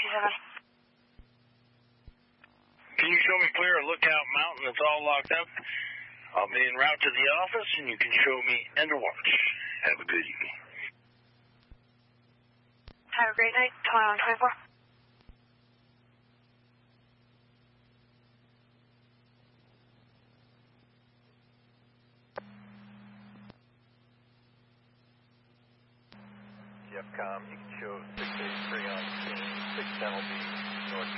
Can you show me clear of Lookout Mountain that's all locked up? I'll be en route to the office, and you can show me End of Watch. Have a good evening. Have a great night. 2124. Jeffcom, you can show 683 on scene, 6 Penalty, North